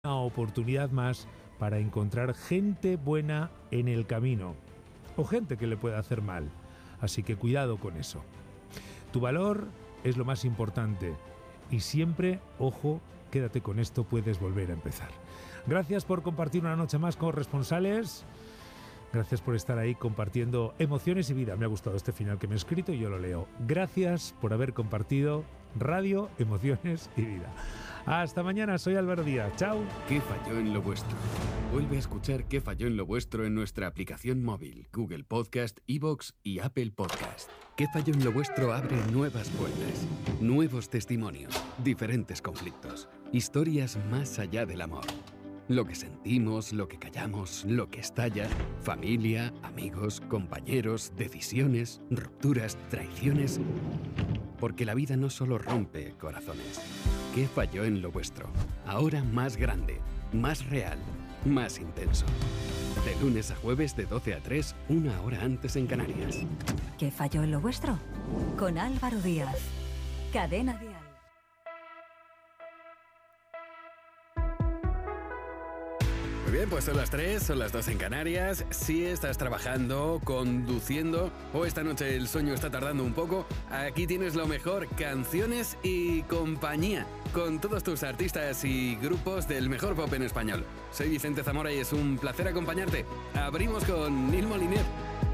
una oportunidad más para encontrar gente buena en el camino o gente que le pueda hacer mal. Así que cuidado con eso. Tu valor es lo más importante y siempre, ojo, quédate con esto, puedes volver a empezar. Gracias por compartir una noche más con Corresponsales. Gracias por estar ahí compartiendo emociones y vida. Me ha gustado este final que me he escrito y yo lo leo. Gracias por haber compartido radio, emociones y vida. Hasta mañana, soy Álvaro Díaz. Chao. ¿Qué falló en lo vuestro? Vuelve a escuchar ¿Qué falló en lo vuestro? En nuestra aplicación móvil, Google Podcast, iVoox y Apple Podcast. ¿Qué falló en lo vuestro? Abre nuevas puertas, nuevos testimonios, diferentes conflictos, historias más allá del amor. Lo que sentimos, lo que callamos, lo que estalla, familia, amigos, compañeros, decisiones, rupturas, traiciones. Porque la vida no solo rompe corazones. ¿Qué falló en lo vuestro? Ahora más grande, más real, más intenso. De lunes a jueves de 12 a 3, una hora antes en Canarias. ¿Qué falló en lo vuestro? Con Álvaro Díaz. Cadena Dial. Muy bien, pues son las 3, son las 2 en Canarias. Si estás trabajando, conduciendo o esta noche el sueño está tardando un poco, aquí tienes lo mejor, canciones y compañía, con todos tus artistas y grupos del mejor pop en español. Soy Vicente Zamora y es un placer acompañarte. Abrimos con Neil Moliner.